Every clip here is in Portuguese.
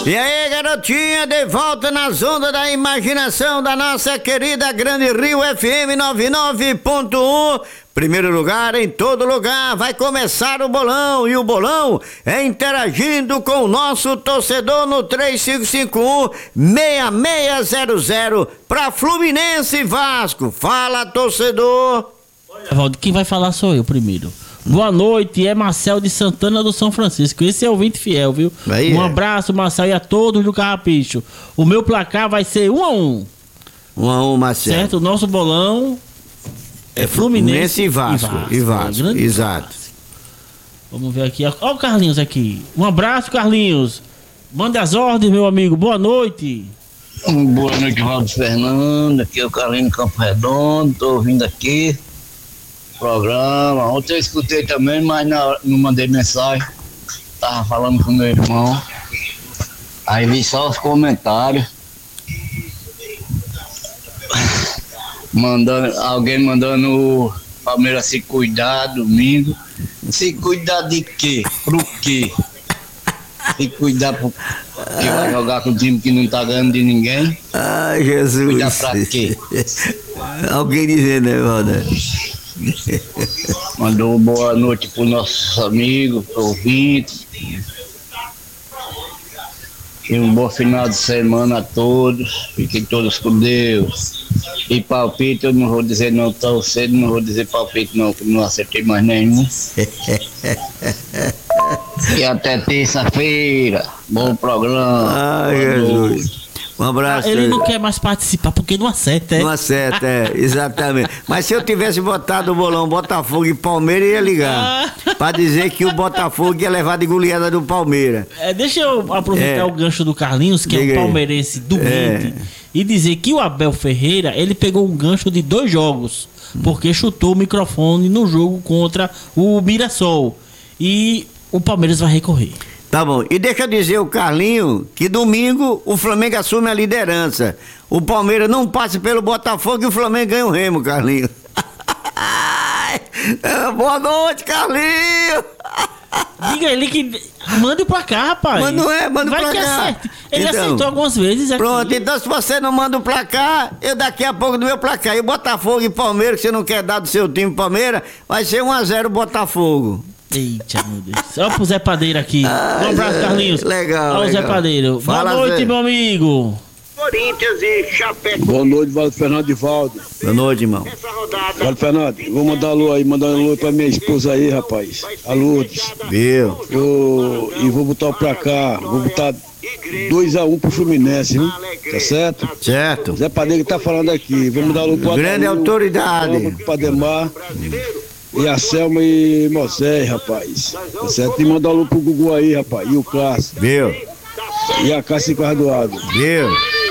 E aí, garotinha, de volta nas ondas da imaginação da nossa querida Grande Rio FM 99.1. Primeiro lugar em todo lugar, vai começar o bolão, e o bolão é interagindo com o nosso torcedor no 3551-6600 pra Fluminense e Vasco. Fala, torcedor. Valdo, quem vai falar sou eu primeiro. Boa noite, é Marcel de Santana do São Francisco. Esse é o ouvinte fiel, viu? Aí abraço, Marcel, e a todos do Carrapicho. O meu placar vai ser 1-1. 1-1, Marcel. Certo? O nosso bolão é Fluminense e Vasco. Exato. Vamos ver aqui. Olha o Carlinhos aqui. Um abraço, Carlinhos. Manda as ordens, meu amigo. Boa noite. Boa noite, Valdo Fernando. Aqui é o Carlinhos Campo Redondo. Tô ouvindo aqui programa. Ontem eu escutei também, mas não mandei mensagem. Tava falando com meu irmão. Aí vi só os comentários. Alguém mandando o Palmeiras se cuidar domingo. Se cuidar de quê? Pro quê? Se cuidar porque vai jogar com um time que não tá ganhando de ninguém. Ai, Jesus. Cuidar pra quê? Alguém dizendo, né, Valda? Mandou boa noite pro nossos amigos, pro ouvinte. E um bom final de semana a todos. Fiquem todos com Deus. E palpite eu não vou dizer não tão cedo, não vou dizer palpite não, que não acertei mais nenhum. E até terça-feira. Bom programa. Ai, Jesus. Um abraço. Ele não quer mais participar porque não acerta, é? Não acerta, exatamente. Mas se eu tivesse botado o bolão Botafogo e Palmeiras, ia ligar. Pra dizer que o Botafogo ia levar de goleada do Palmeiras. Deixa eu aproveitar o gancho do Carlinhos, que é um palmeirense doente, e dizer que o Abel Ferreira, ele pegou um gancho de 2 jogos, porque chutou o microfone no jogo contra o Mirassol. E o Palmeiras vai recorrer. Tá bom, e deixa eu dizer o Carlinho que domingo o Flamengo assume a liderança. O Palmeiras não passa pelo Botafogo e o Flamengo ganha o Remo, Carlinho. Boa noite, Carlinho. Diga ele que manda pra cá, rapaz. Manda vai pra que cá. Acerte. Ele acertou algumas vezes aqui. Pronto, então se você não manda o placar, eu daqui a pouco do meu placar. E o Botafogo e Palmeiras, que você não quer dar do seu time Palmeiras, vai ser 1-0 Botafogo. Eita, meu Deus. Olha pro Zé Padeiro aqui. Um abraço, Carlinhos. Legal. Olha o Zé Padeiro. Fala, boa noite, Zé. meu amigo. Corinthians e Chapecoense. Boa noite, Valdo Fernando e Valdo. Boa noite, irmão. Essa rodada. Valdo Fernando, vou mandar alô aí, mandar um alô pra minha esposa aí, rapaz. A Lourdes. Viu? E vou botar pra cá, vou botar 2-1 pro Fluminense, viu? Tá certo? Certo. Zé Padeiro que tá falando aqui. Vou mandar alô pro Grande autoridade. Pro Ademar. E a Selma e Moisés, rapaz. Tá certo? E mandar alô pro Gugu aí, rapaz. E o Cássio. Viu? E a Cássia Cardoado. Viu?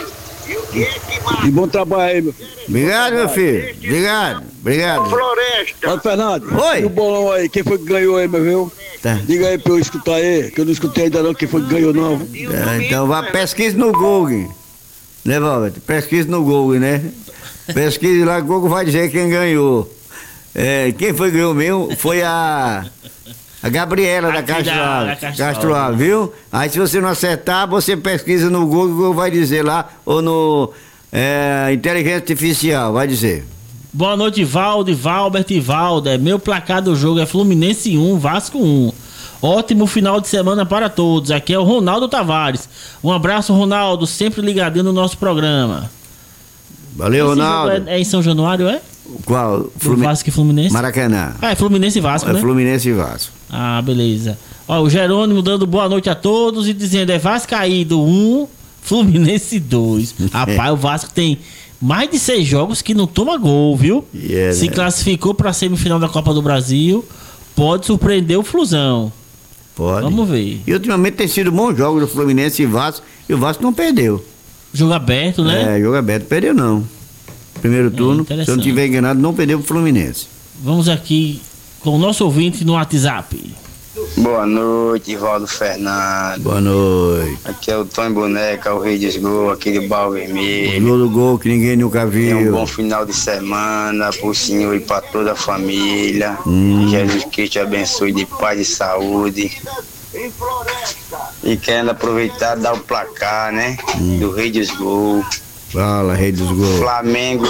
E bom trabalho aí, meu filho. Obrigado, meu filho. Obrigado. Floresta. Valdo Fernando. Oi. E o bolão aí, quem foi que ganhou aí, meu viu? Tá. Diga aí pra eu escutar aí, que eu não escutei ainda não quem foi que ganhou não. Então vá, pesquise no Google. Né, Valdo? Pesquise no Google, né? Pesquise lá, o Google vai dizer quem ganhou. Quem foi que ganhou mesmo foi a Gabriela da Castro Alves, viu? Aí se você não acertar, você pesquisa no Google, o Google vai dizer lá, ou no Inteligência Artificial, vai dizer. Boa noite, Valdo, Valbert e Valder. Meu placar do jogo é Fluminense 1, Vasco 1. Ótimo final de semana para todos. Aqui é o Ronaldo Tavares. Um abraço, Ronaldo, sempre ligadinho no nosso programa. Valeu, Esse Ronaldo. jogo é em São Januário, é? Qual? Vasco e Fluminense? Maracanã. É Fluminense e Vasco, né? Fluminense e Vasco. Ah, beleza. Ó, o Jerônimo dando boa noite a todos e dizendo Vascaído 1, Fluminense 2. Rapaz, o Vasco tem mais de 6 jogos que não toma gol, viu? Se classificou para a semifinal da Copa do Brasil, pode surpreender o Flusão. Pode. Vamos ver. E ultimamente tem sido bons jogos do Fluminense e Vasco Vasco não perdeu. Jogo aberto, né? Jogo aberto. Perdeu não. Primeiro turno, se eu não estiver enganado, não perdeu pro Fluminense. Vamos aqui com o nosso ouvinte no WhatsApp. Boa noite, Valdo Fernando. Boa noite. Aqui é o Tony Boneca, o rei dos gols, aqui de Barro Vermelho. Gol do gol que ninguém nunca viu. Um bom final de semana pro senhor e pra toda a família. Jesus Cristo te abençoe de paz e saúde. E querendo aproveitar e dar o placar, né? Do Rei dos Gols. Fala, Rei dos Gols. Flamengo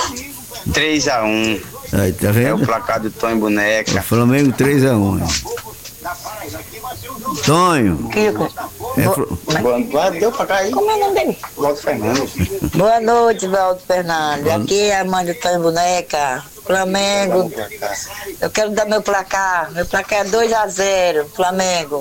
3-1. Aí, tá É o vendo? placar do Tonho Boneca. Flamengo 3-1. Tonho. Deu pra cá aí. Como é o nome dele? Waldo Fernando. Boa noite, Valdo Fernando. Aqui é a mãe do Tonho Boneca. Flamengo. Eu quero dar meu placar. Meu placar é 2-0, Flamengo.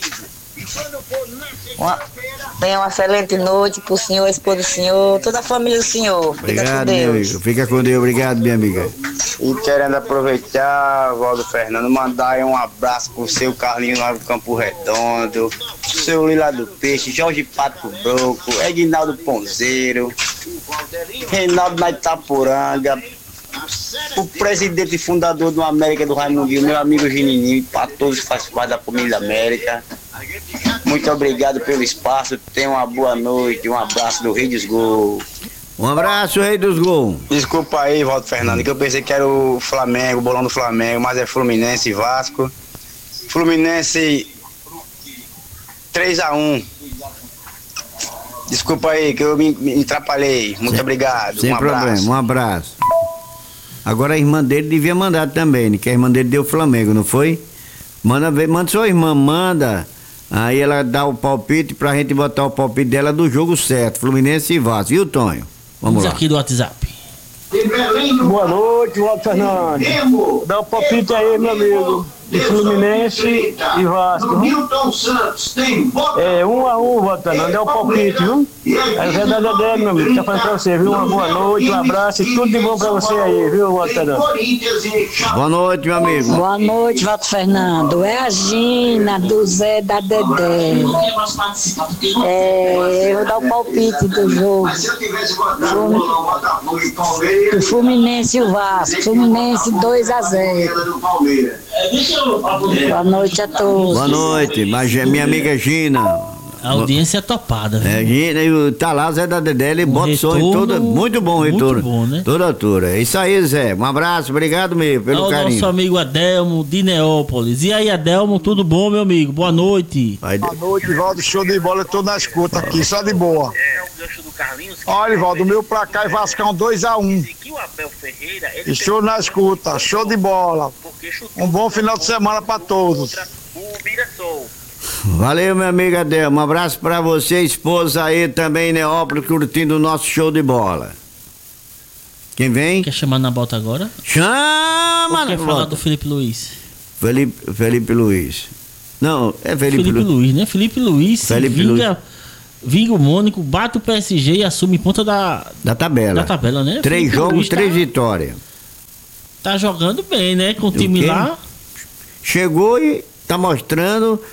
Tenha uma excelente noite pro senhor, esposa do senhor, toda a família do senhor. Fica com Obrigado, meu Deus. amigo. Fica com Deus. Obrigado, minha amiga. E querendo aproveitar, Waldo Fernando, mandar aí um abraço pro seu Carlinho lá do Campo Redondo, seu Lila do Peixe, Jorge Pato Broco, Edinaldo Ponzeiro, Reinaldo na Itapuranga, o presidente e fundador do América do Raimundinho, meu amigo Ginininho, e para todos que fazem parte da família América. Muito obrigado pelo espaço, tenha uma boa noite, um abraço do Rei dos Gols. Um abraço, Rei dos Gols. Desculpa aí, Waldo Fernando, que eu pensei que era o Flamengo, o bolão do Flamengo, mas é Fluminense e Vasco. Fluminense 3-1. Desculpa aí, que eu me atrapalhei. Muito obrigado. Sem um problema, abraço. um abraço. Agora a irmã dele devia mandar também, né? Que a irmã dele deu Flamengo, não foi? Manda sua irmã, manda. Aí ela dá o palpite pra gente botar o palpite dela do jogo certo. Fluminense e Vasco. Viu, Tonho? Vamos lá. aqui do WhatsApp. Boa noite, Waldo Fernando. Dá o palpite aí, meu amigo. De Fluminense e Vasco. É 1-1, Waldo Fernando. É o palpite, viu? É a verdade é dele, meu amigo. Tá falando pra você, viu? Uma boa noite, um abraço e tudo de bom pra você aí, viu, Waldo Fernando? Boa noite, meu amigo. Boa noite, Valdo Fernando. É a Gina do Zé da Dedé. Eu vou dar o palpite do jogo. O Fluminense e o Vasco. Fluminense 2-0. Boa noite a todos. Boa noite. Mas minha amiga Gina. A audiência é topada, viu? É, Gina, e tá lá, Zé da Dedé, ele bota som em retorno toda. Muito bom o retorno. muito bom, né? Toda altura. É isso aí, Zé. Um abraço, obrigado mesmo pelo Ao carinho. nosso amigo Adelmo de Neópolis. E aí, Adelmo, tudo bom, meu amigo? Boa noite. Vai, Boa noite, Valdo. Show de bola, eu tô na escuta aqui, só de boa. Olha, Valdo, o meu placar é Vascão 2-1. Estou na escuta, show de bola. Um bom final de semana pra todos. Valeu, meu amigo Adelmo. Um abraço pra você, esposa aí também em Neópolis, curtindo o nosso show de bola. Quem vem? Quer chamar na bota agora? Chama! Ou quer na falar bota. do Felipe Luiz? Felipe Luiz. Não, é Felipe Felipe Luiz. Luiz, né? Felipe Luiz se Felipe vinga o Mônaco, bate o PSG e assume ponta da tabela. né? 3 Felipe jogos, Luiz 3 vitórias. Tá jogando bem, né? Com o time quê? lá. Chegou e tá mostrando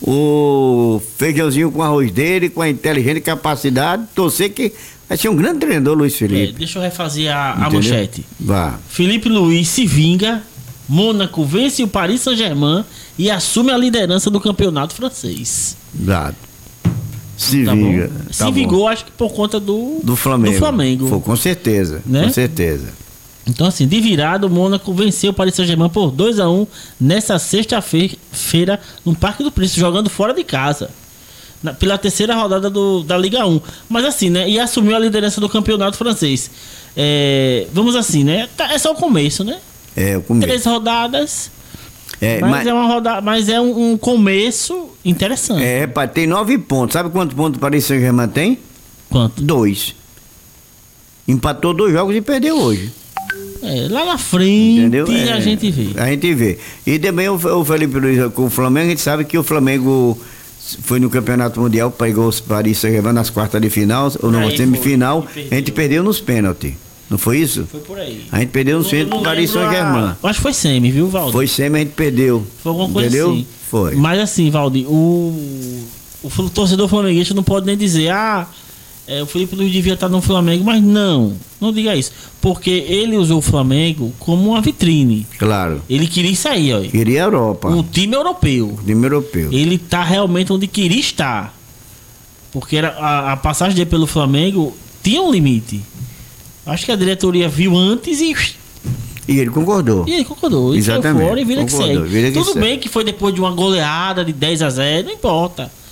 o feijãozinho com arroz dele, com a inteligente capacidade. Torcer que vai ser um grande treinador, Luiz Felipe. Deixa eu refazer a Entendeu? manchete. Vá. Felipe Luiz se vinga, Mônaco vence o Paris Saint-Germain e assume a liderança do campeonato francês. Exato. Se Tá vinga. bom? Tá Se bom. vingou, acho que por conta do Flamengo. Do Flamengo. Foi, com certeza. Né? Com certeza. Então, assim, de virada, o Mônaco venceu o Paris Saint-Germain por 2-1 nessa sexta-feira no Parque do Príncipe, jogando fora de casa. Pela terceira rodada da Liga 1. Mas assim, né? E assumiu a liderança do campeonato francês. Vamos assim, né? É só o começo, né? É, o começo. 3 rodadas. É, Mas é um começo interessante. pai, tem 9 pontos. Sabe quantos pontos o Paris Saint-Germain tem? Quanto? 2. Empatou 2 jogos e perdeu hoje. Lá na frente Entendeu? a gente vê. A gente vê. E também o Felipe Luiz com o Flamengo, a gente sabe que o Flamengo foi no Campeonato Mundial, pegou os Paris Saint-Germain nas quartas de final, ou na semifinal, a gente perdeu nos pênaltis. Não foi isso? Foi por aí. A gente perdeu nos pênaltis pro Paris Saint-Germain. Acho que foi semi, viu, Valdir? Foi semi, a gente perdeu. Foi alguma coisa entendeu? assim. Foi. Mas assim, Valdir, o torcedor flamenguista não pode nem dizer, o Felipe Luiz devia estar no Flamengo, mas não diga isso. Porque ele usou o Flamengo como uma vitrine. Claro. Ele queria sair, ó. Queria a Europa. Um time europeu. Time europeu. Ele tá realmente onde queria estar. Porque a passagem dele pelo Flamengo tinha um limite. Acho que a diretoria viu antes e ele concordou. E ele concordou. E exatamente. saiu fora e vira que segue. Vira que Tudo segue. bem que foi depois de uma goleada de 10-0, não importa.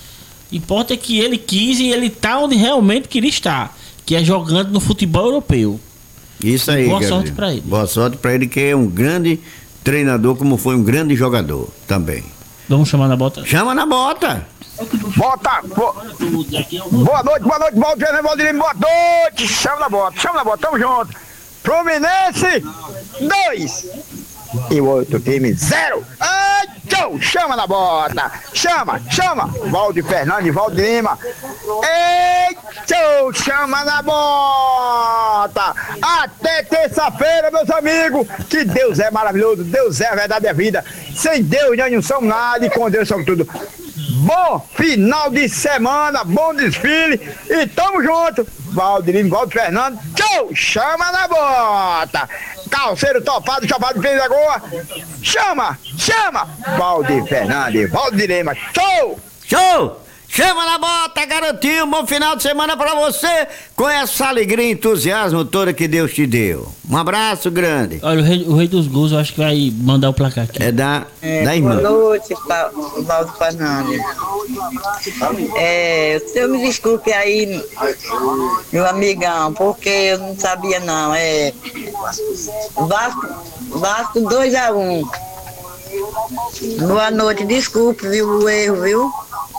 Importa é que ele quis e ele tá onde realmente queria estar, que é jogando no futebol europeu. Isso aí, boa Gabriel. sorte pra ele. Boa sorte pra ele, que é um grande treinador, como foi um grande jogador também. Vamos chamar na bota? Chama na bota! Bota! Boa noite, Valdir, Valdir, boa noite! Chama na bota, tamo junto! Fluminense 2 e o outro time 0! Ai, tchau! Chama na bota! Chama! Valdir Fernandes, Valdir Lima! Ei, tchau! Chama na bota! Até terça-feira, meus amigos! Que Deus é maravilhoso, Deus é a verdade e a vida! Sem Deus nós não somos nada e com Deus somos tudo! Bom final de semana, bom desfile e tamo junto! Valdir, Valdir Fernandes, tchau! Chama na bota! Calceiro topado, chapado de Lagoa, chama! Valdir Fernandes, Valdir Lima, tchau! Show! Chama na bota, garotinho! Um bom final de semana pra você, com essa alegria e entusiasmo toda que Deus te deu. Um abraço grande. Olha, o rei dos gols, eu acho que vai mandar o placar aqui. É da irmã. Boa noite, Valdir Fernandes. O senhor me desculpe aí, meu amigão, porque eu não sabia não. Vasco 2-1. Boa noite, desculpe, viu, o erro, viu?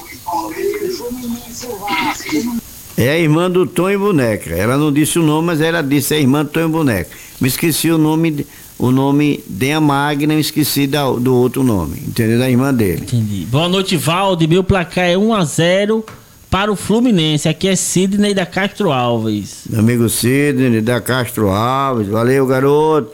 É a irmã do Tom e Boneca. Ela não disse o nome, mas ela disse a irmã do Tom e Boneca. Me esqueci o nome de a Magna, me esqueci do outro nome, entendeu? Da irmã dele. Entendi. Boa noite, Valdir. Meu placar é 1-0 para o Fluminense. Aqui é Sidney da Castro Alves. Meu amigo Sidney da Castro Alves. Valeu, garoto.